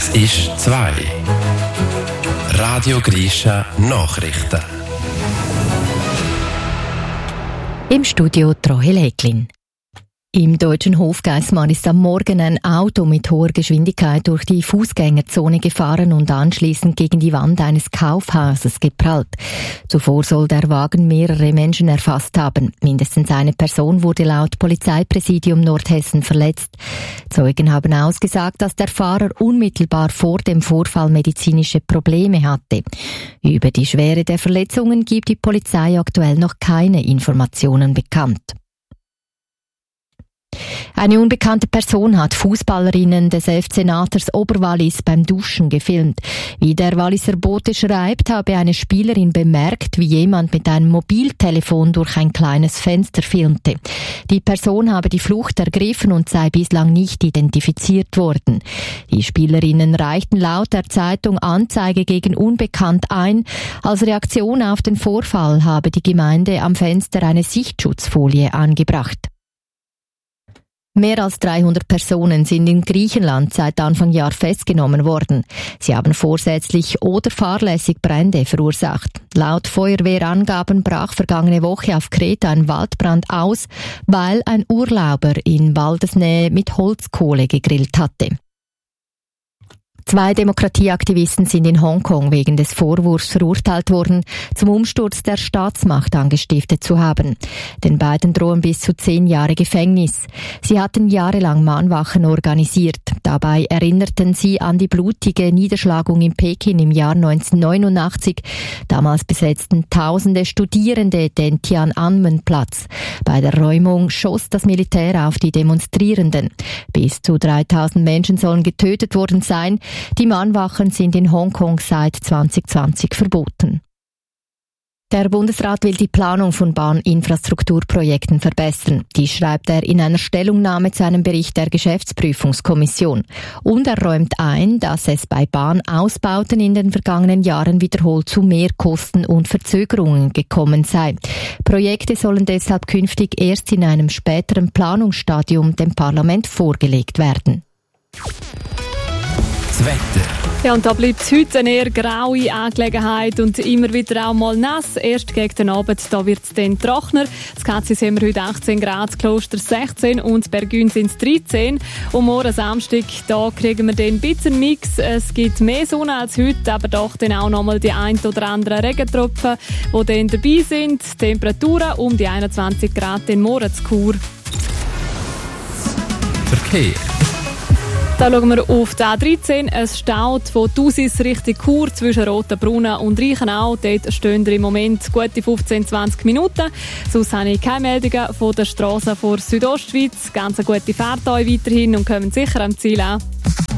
Es ist 2. Radio Grisha Nachrichten. Im Studio Rahel Häglin. Im deutschen Hofgeismar ist am Morgen ein Auto mit hoher Geschwindigkeit durch die Fußgängerzone gefahren und anschließend gegen die Wand eines Kaufhauses geprallt. Zuvor soll der Wagen mehrere Menschen erfasst haben. Mindestens eine Person wurde laut Polizeipräsidium Nordhessen verletzt. Zeugen haben ausgesagt, dass der Fahrer unmittelbar vor dem Vorfall medizinische Probleme hatte. Über die Schwere der Verletzungen gibt die Polizei aktuell noch keine Informationen bekannt. Eine unbekannte Person hat Fußballerinnen des FC Naters Oberwallis beim Duschen gefilmt. Wie der Walliser Bote schreibt, habe eine Spielerin bemerkt, wie jemand mit einem Mobiltelefon durch ein kleines Fenster filmte. Die Person habe die Flucht ergriffen und sei bislang nicht identifiziert worden. Die Spielerinnen reichten laut der Zeitung Anzeige gegen Unbekannt ein. Als Reaktion auf den Vorfall habe die Gemeinde am Fenster eine Sichtschutzfolie angebracht. Mehr als 300 Personen sind in Griechenland seit Anfang Jahr festgenommen worden. Sie haben vorsätzlich oder fahrlässig Brände verursacht. Laut Feuerwehrangaben brach vergangene Woche auf Kreta ein Waldbrand aus, weil ein Urlauber in Waldesnähe mit Holzkohle gegrillt hatte. 2 Demokratieaktivisten sind in Hongkong wegen des Vorwurfs verurteilt worden, zum Umsturz der Staatsmacht angestiftet zu haben. Den beiden drohen bis zu 10 Jahre Gefängnis. Sie hatten jahrelang Mahnwachen organisiert. Dabei erinnerten sie an die blutige Niederschlagung in Peking im Jahr 1989. Damals besetzten tausende Studierende den Tiananmen-Platz. Bei der Räumung schoss das Militär auf die Demonstrierenden. Bis zu 3000 Menschen sollen getötet worden sein. Die Mahnwachen sind in Hongkong seit 2020 verboten. Der Bundesrat will die Planung von Bahninfrastrukturprojekten verbessern. Dies schreibt er in einer Stellungnahme zu einem Bericht der Geschäftsprüfungskommission. Und er räumt ein, dass es bei Bahnausbauten in den vergangenen Jahren wiederholt zu Mehrkosten und Verzögerungen gekommen sei. Projekte sollen deshalb künftig erst in einem späteren Planungsstadium dem Parlament vorgelegt werden. Das Wetter. Ja, und da bleibt heute eine eher graue Angelegenheit und immer wieder auch mal nass. Erst gegen den Abend, da wird es dann trockener. Das Katzis haben wir heute 18 Grad, das Kloster 16 und Bergün sind es 13. Und morgen Samstag, da kriegen wir dann ein bisschen Mix. Es gibt mehr Sonne als heute, aber doch dann auch nochmal die ein oder anderen Regentropfen, die dann dabei sind. Temperaturen um die 21 Grad dann morgen zu Chur. Verkehr. Da schauen wir auf die A13. Es staut von Thusis Richtung Chur zwischen Rotenbrunnen und Reichenau. Dort stehen im Moment gute 15-20 Minuten. Sonst habe ich keine Meldungen von der Straße vor Südostschweiz. Ganz eine gute Fahrt euch weiterhin und kommen sicher am Ziel an.